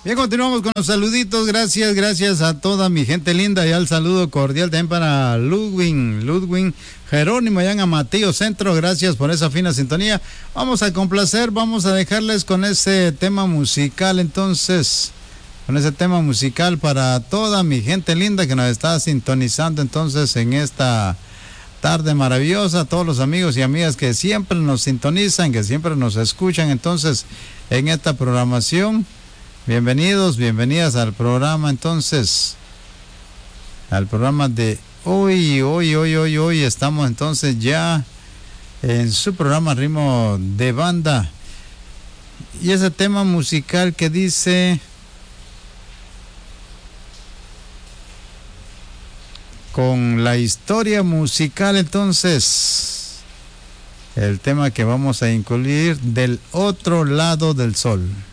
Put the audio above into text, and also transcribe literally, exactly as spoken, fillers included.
Bien, continuamos con los saluditos. Gracias, gracias a toda mi gente linda. Y al saludo cordial también para Ludwig, Ludwig Jerónimo, allá en Amatillo Centro. Gracias por esa fina sintonía. Vamos a complacer, vamos a dejarles con ese tema musical, entonces, con ese tema musical para toda mi gente linda que nos está sintonizando, entonces, en esta tarde maravillosa. Todos los amigos y amigas que siempre nos sintonizan, que siempre nos escuchan, entonces, en esta programación. Bienvenidos, bienvenidas al programa, entonces, al programa de hoy, hoy, hoy, hoy, hoy, estamos entonces ya en su programa Ritmo de Banda, y ese tema musical que dice, con la historia musical, entonces, el tema que vamos a incluir, Del Otro Lado del Sol.